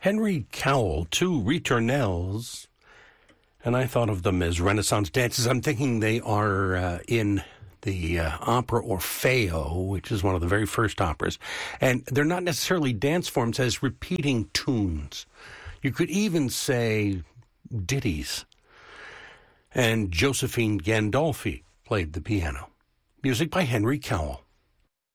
Henry Cowell, two ritornelles, and I thought of them as Renaissance dances. I'm thinking they are in the opera Orfeo, which is one of the very first operas. And they're not necessarily dance forms as repeating tunes. You could even say ditties. And Josephine Gandolfi played the piano. Music by Henry Cowell.